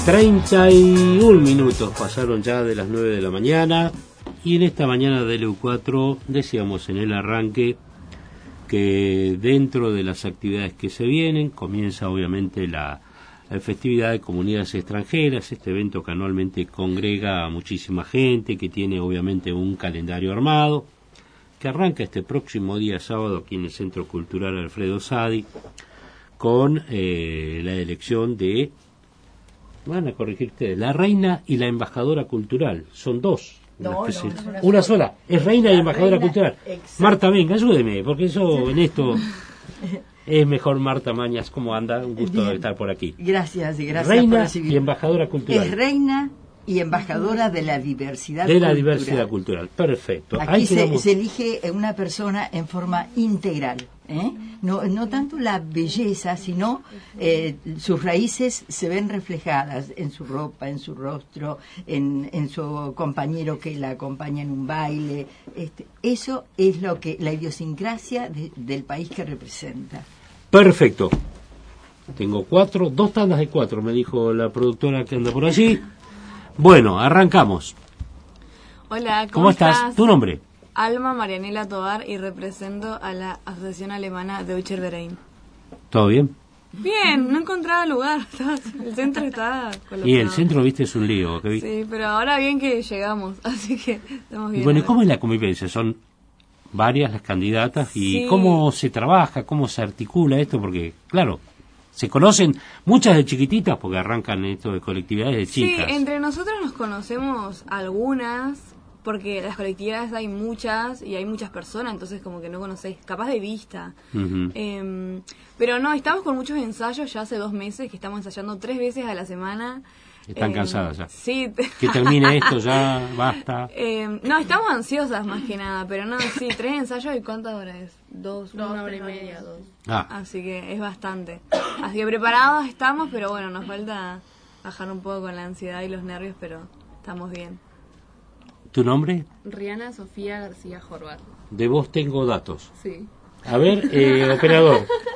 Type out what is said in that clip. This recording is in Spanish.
31 minutos pasaron ya de las 9 de la mañana y en esta mañana de LU4 decíamos en el arranque que dentro de las actividades que se vienen comienza obviamente la festividad de comunidades extranjeras, este evento que anualmente congrega a muchísima gente, que tiene obviamente un calendario armado, que arranca este próximo día sábado aquí en el Centro Cultural Alfredo Sadi con la elección de, van a corregir ustedes, la reina y la embajadora cultural. Son dos. No, una sola. Es reina y embajadora cultural. Exacto. Marta, venga, ayúdeme, porque eso en esto es mejor. Marta Mañas, ¿cómo anda? Un gusto de estar por aquí. Gracias por Reina recibir. y embajadora cultural. Es reina y embajadora de la diversidad de cultural. la diversidad cultural, perfecto. Aquí se elige una persona en forma integral, ¿eh? No tanto la belleza, sino sus raíces se ven reflejadas en su ropa, en su rostro, en su compañero que la acompaña en un baile. Eso es lo que la idiosincrasia del país que representa. Perfecto. Tengo 2 tandas de 4, me dijo la productora que anda por allí. Bueno, arrancamos. Hola, ¿Cómo estás? ¿Tu nombre? Alma Marianela Tovar y represento a la Asociación Alemana Deutscher Verein. ¿Todo bien? Bien, no encontraba lugar. El centro estaba colapsado. Y el centro, viste, es un lío. Sí, pero ahora bien que llegamos, así que estamos bien. Y bueno, ¿y cómo es la convivencia? Son varias las candidatas y sí. ¿Cómo se trabaja? ¿Cómo se articula esto? Porque, claro, se conocen muchas de chiquititas porque arrancan esto de colectividades de chicas. Sí, entre nosotros nos conocemos algunas, porque las colectividades hay muchas y hay muchas personas, entonces como que no conocéis, capaz de vista. Uh-huh. Pero no, estamos con muchos ensayos ya hace 2 meses, que estamos ensayando 3 veces a la semana. Están cansadas ya. Sí. Que termine esto ya, basta. No, estamos ansiosas más que nada, pero no, sí, 3 ensayos y ¿cuántas horas es? 2, 1 hora y media, 2. Así que es bastante. Así que preparados estamos, pero bueno, nos falta bajar un poco con la ansiedad y los nervios, pero estamos bien. ¿Tu nombre? Rihanna Sofía García Jorbat. De vos tengo datos. Sí. A ver, operador,